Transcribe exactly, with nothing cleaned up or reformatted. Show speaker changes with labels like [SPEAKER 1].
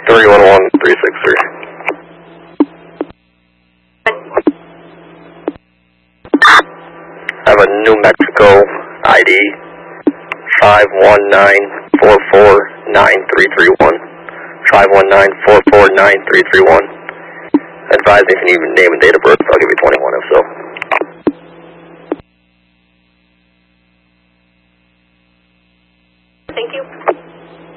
[SPEAKER 1] three one one three six three. I have a New Mexico I D five one nine four four nine three three one. five one nine four four nine three three one. Advise me if you need name and date of birth, I'll give you twenty-one if so.